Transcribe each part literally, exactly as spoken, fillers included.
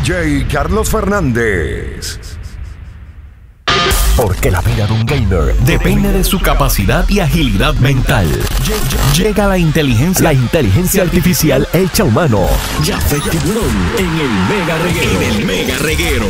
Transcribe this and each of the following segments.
D J Carlos Fernández. Porque la vida de un gamer depende de su capacidad y agilidad mental. Llega la inteligencia, la inteligencia artificial hecha humano. Jafet Tiburón en el Mega Reguero. En el Mega Reguero.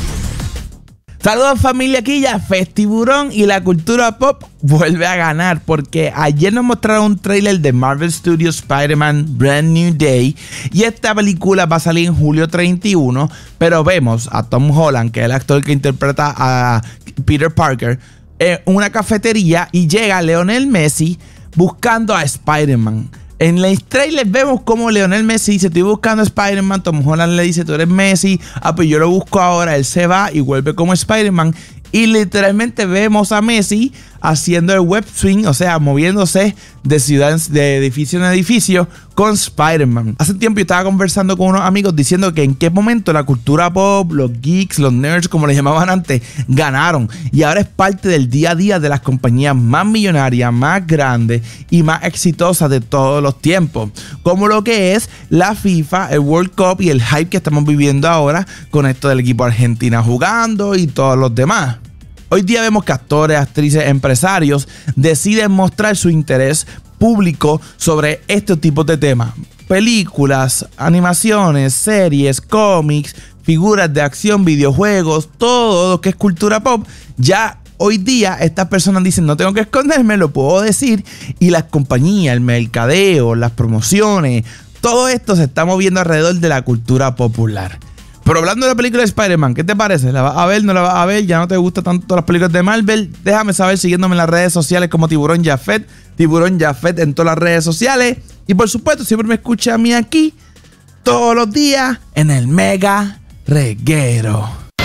Saludos familia, aquí Jafet Tiburón y la cultura pop vuelve a ganar porque ayer nos mostraron un trailer de Marvel Studios Spider-Man Brand New Day y esta película va a salir en julio treinta y uno, pero vemos a Tom Holland, que es el actor que interpreta a Peter Parker, en una cafetería y llega Lionel Messi buscando a Spider-Man. En el trailer vemos como Lionel Messi dice: estoy buscando a Spider-Man. Tom Holland le dice: tú eres Messi. Ah, pues yo lo busco ahora. Él se va y vuelve como Spider-Man. Y literalmente vemos a Messi haciendo el web swing, o sea, moviéndose de ciudad, de edificio en edificio con Spider-Man. Hace tiempo yo estaba conversando con unos amigos diciendo que en qué momento la cultura pop, los geeks, los nerds, como les llamaban antes, ganaron. Y ahora es parte del día a día de las compañías más millonarias, más grandes y más exitosas de todos los tiempos. Como lo que es la FIFA, el World Cup y el hype que estamos viviendo ahora con esto del equipo Argentina jugando y todos los demás. Hoy día vemos que actores, actrices, empresarios deciden mostrar su interés público sobre estos tipos de temas. Películas, animaciones, series, cómics, figuras de acción, videojuegos, todo lo que es cultura pop. Ya hoy día estas personas dicen: no tengo que esconderme, lo puedo decir. Y las compañías, el mercadeo, las promociones, todo esto se está moviendo alrededor de la cultura popular. Pero hablando de la película de Spider-Man, ¿qué te parece? ¿La vas a ver? ¿No la vas a ver? ¿Ya no te gustan tanto las películas de Marvel? Déjame saber siguiéndome en las redes sociales como Tiburón Jafet, Tiburón Jafet en todas las redes sociales. Y por supuesto, siempre me escucha a mí aquí, todos los días, en el Mega Reguero.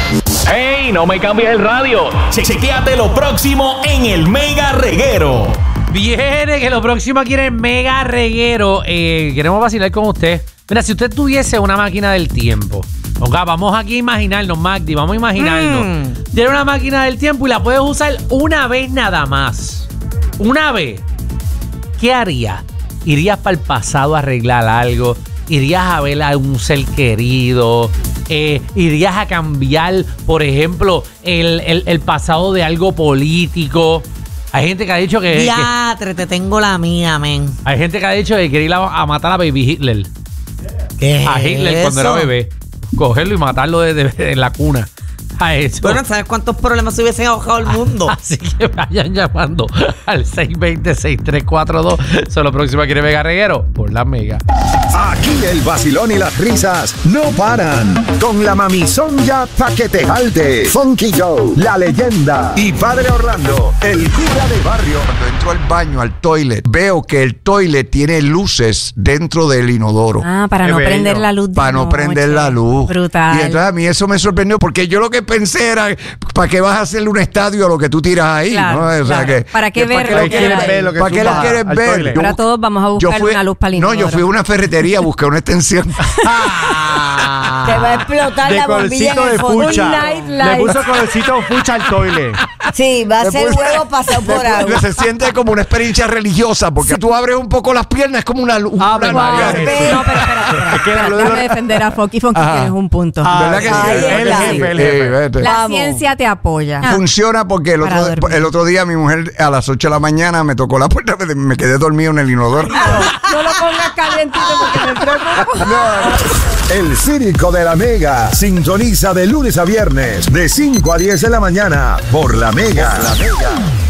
¡Hey! No me cambies el radio. Che chequéate lo próximo en el Mega Reguero. Viene que lo próximo aquí en el Mega Reguero. Eh, queremos vacilar con usted. Mira, si usted tuviese una máquina del tiempo, ok, vamos aquí a imaginarnos, Magdi, vamos a imaginarnos. Mm. Tiene una máquina del tiempo y la puedes usar una vez nada más. Una vez. ¿Qué harías? ¿Irías para el pasado a arreglar algo? ¿Irías a ver a un ser querido? Eh, ¿Irías a cambiar, por ejemplo, el, el, el pasado de algo político? Hay gente que ha dicho que... Diatre, te tengo la mía, men. Hay gente que ha dicho que quiere ir a, a matar a Baby Hitler. ¿Qué a Hitler es cuando eso? era bebé. Cogerlo y matarlo desde de, de la cuna. A eso. Bueno, ¿sabes cuántos problemas se hubiesen ahorrado el mundo? Así que vayan llamando al seis dos cero, seis tres cuatro dos. Solo próximo aquí en Mega Reguero por la Mega. Aquí el vacilón y las risas no paran. Con la mamizonga pa' que te jalte. Funky Joe, la leyenda. Y Padre Orlando, el cura de barrio. Cuando entro al baño, al toilet, veo que el toilet tiene luces dentro del inodoro. Ah, para Qué no bello. prender la luz. de Para no noche. prender la luz. Brutal. Y entonces a mí eso me sorprendió porque yo lo que pensé era: ¿para qué vas a hacerle un estadio a lo que tú tiras ahí? Claro, ¿no? O sea, claro. que, ¿Para qué que ver ¿Para lo qué que quieres hay? ver? Lo que ¿Para tú qué la vas quieres al ver? toilet. Ahora todos vamos a buscar una luz para el No, inodoro. yo fui a una ferretería, busqué una extensión. Te va a explotar De la bombilla en colorcito el de fondo. fucha. Un night Le light. puso colorcito fucha al toilet. Sí, va a Le ser puse- huevo pasado por le- agua. Se siente como una experiencia religiosa porque tú abres un poco las piernas, es como una luz. Ah, una- María, Wow. Jesús. No, pero espérate, espérate, Es que la espérate, luz- déjame defender a Foki. Foki, Ajá. tienes un punto. ¿Verdad que sí? Ay, ¿Verdad el que jefe, sí? el Eh, jefe. vete. La Vamos. ciencia te apoya. Funciona porque el Para otro, dormir. el otro día mi mujer a las ocho de la mañana me tocó la puerta, me, me quedé dormido en el inodoro. No lo pongas calientito porque me preocupo. El Círico de la Mega. Sintoniza de lunes a viernes, de cinco a diez de la mañana, por la Mega. La Mega.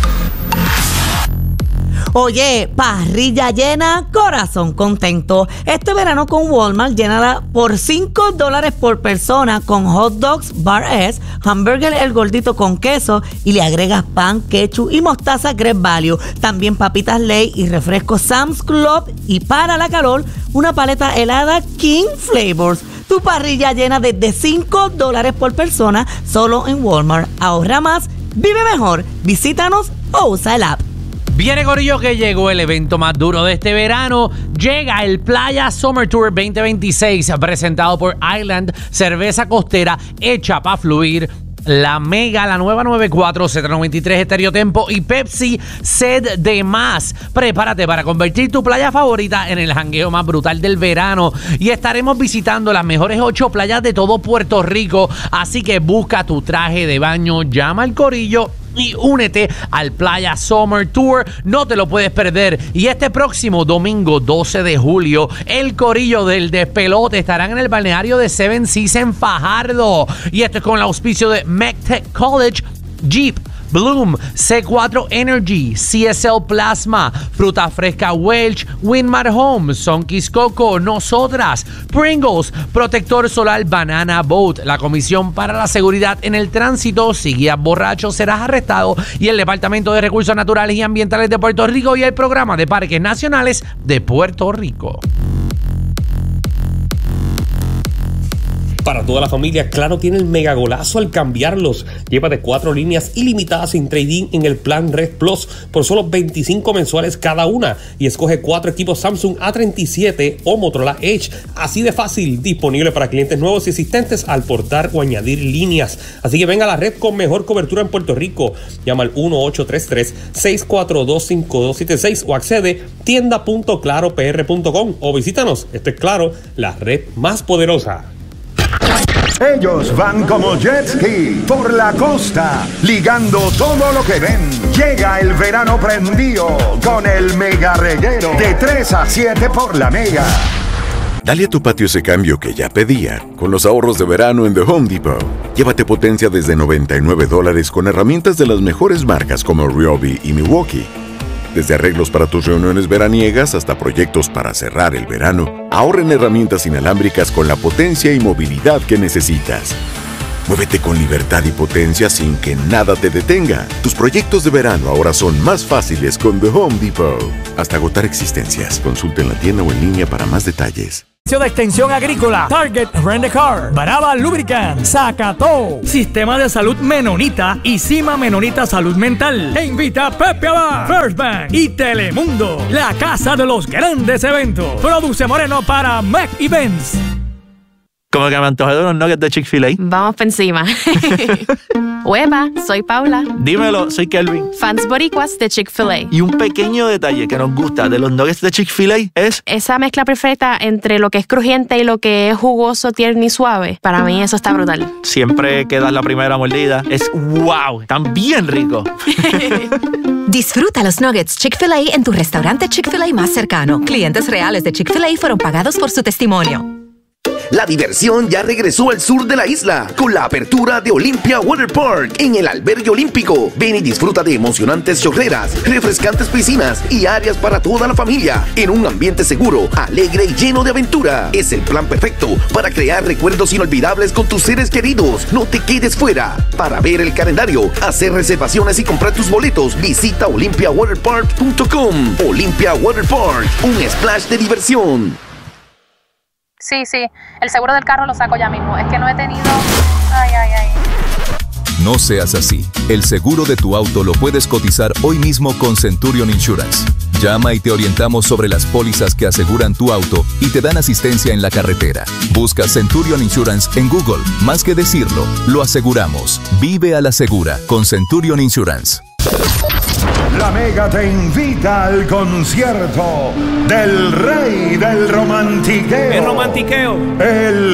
Oye, parrilla llena, corazón contento. Este verano con Walmart, llénala por cinco dólares por persona con hot dogs, bar S, hamburger el gordito con queso y le agregas pan, ketchup y mostaza Great Value. También papitas Lay y refrescos Sam's Club y para la calor, una paleta helada King Flavors. Tu parrilla llena desde cinco dólares por persona solo en Walmart. Ahorra más, vive mejor. Visítanos o usa el app. Viene, corillo, que llegó el evento más duro de este verano. Llega el Playa Summer Tour veinte veintiséis, presentado por Island, cerveza costera hecha para fluir. La Mega, la nueva noventa y cuatro, Z noventa y tres, Estéreo Tempo y Pepsi, Sed de Más. Prepárate para convertir tu playa favorita en el jangueo más brutal del verano y estaremos visitando las mejores ocho playas de todo Puerto Rico, así que busca tu traje de baño, llama al corillo y únete al Playa Summer Tour. No te lo puedes perder. Y este próximo domingo doce de julio, el corillo del Despelote estarán en el balneario de Seven Seas en Fajardo. Y esto es con el auspicio de MECTEC College, Jeep, Bloom, C cuatro Energy, C S L Plasma, Fruta Fresca Welch, Winmar Home, Sonquis Coco, Nosotras, Pringles, Protector Solar Banana Boat, la Comisión para la Seguridad en el Tránsito, si guías borracho serás arrestado, y el Departamento de Recursos Naturales y Ambientales de Puerto Rico y el Programa de Parques Nacionales de Puerto Rico. Para toda la familia, Claro tiene el mega golazo al cambiarlos. Llévate cuatro líneas ilimitadas sin trading en el plan Red Plus por solo veinticinco mensuales cada una. Y escoge cuatro equipos Samsung A treinta y siete o Motorola Edge. Así de fácil, disponible para clientes nuevos y existentes al portar o añadir líneas. Así que venga a la red con mejor cobertura en Puerto Rico. Llama al uno ocho tres tres, seis cuatro dos, cinco dos siete seis o accede tienda punto claro p r punto com o visítanos. Esto es Claro, la red más poderosa. Ellos van como jet ski por la costa, ligando todo lo que ven. Llega el verano prendido con el mega reguero de tres a siete por la Mega. Dale a tu patio ese cambio que ya pedía con los ahorros de verano en The Home Depot. Llévate potencia desde noventa y nueve dólares con herramientas de las mejores marcas como Ryobi y Milwaukee. Desde arreglos para tus reuniones veraniegas hasta proyectos para cerrar el verano, ahorra en herramientas inalámbricas con la potencia y movilidad que necesitas. Muévete con libertad y potencia sin que nada te detenga. Tus proyectos de verano ahora son más fáciles con The Home Depot. Hasta agotar existencias. Consulta en la tienda o en línea para más detalles. De Extensión Agrícola, Target Rent a Car, Baraba Lubricant, Zacató, Sistema de Salud Menonita y Cima Menonita Salud Mental. Te invita Pepe Abad, First Bank y Telemundo, la casa de los grandes eventos. Produce Moreno para Mac Events. Como que me antojé de unos nuggets de Chick-fil-A. Vamos por encima. Hueva, soy Paula. Dímelo, soy Kelvin. Fans boricuas de Chick-fil-A. Y un pequeño detalle que nos gusta de los nuggets de Chick-fil-A es... esa mezcla perfecta entre lo que es crujiente y lo que es jugoso, tierno y suave. Para mí eso está brutal. Siempre que das la primera mordida es wow, están bien ricos. Disfruta los nuggets Chick-fil-A en tu restaurante Chick-fil-A más cercano. Clientes reales de Chick-fil-A fueron pagados por su testimonio. La diversión ya regresó al sur de la isla con la apertura de Olympia Water Park en el albergue olímpico. Ven y disfruta de emocionantes chorreras, refrescantes piscinas y áreas para toda la familia en un ambiente seguro, alegre y lleno de aventura. Es el plan perfecto para crear recuerdos inolvidables con tus seres queridos. No te quedes fuera. Para ver el calendario, hacer reservaciones y comprar tus boletos, visita olympia water park punto com. Olympia Water Park, un splash de diversión. Sí, sí, el seguro del carro lo saco ya mismo. Es que no he tenido... Ay, ay, ay. No seas así. El seguro de tu auto lo puedes cotizar hoy mismo con Centurion Insurance. Llama y te orientamos sobre las pólizas que aseguran tu auto y te dan asistencia en la carretera. Busca Centurion Insurance en Google. Más que decirlo, lo aseguramos. Vive a la segura con Centurion Insurance. La Mega te invita al concierto del rey del romantiqueo. El romantiqueo. El